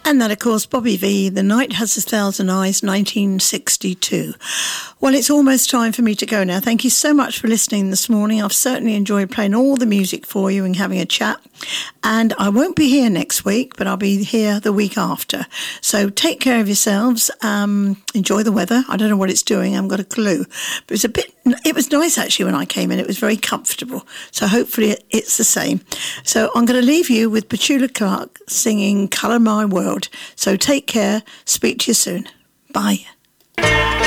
And that, of course, Bobby Vee, The Night Has a Thousand Eyes, 1962. Well, it's almost time for me to go now. Thank you so much for listening this morning. I've certainly enjoyed playing all the music for you and having a chat. And I won't be here next week, but I'll be here the week after. So take care of yourselves. Enjoy the weather. I don't know what it's doing. I haven't got a clue. But it was nice actually when I came in. It was very comfortable. So hopefully it's the same. So I'm going to leave you with Petula Clark singing Colour My World. So take care. Speak to you soon. Bye.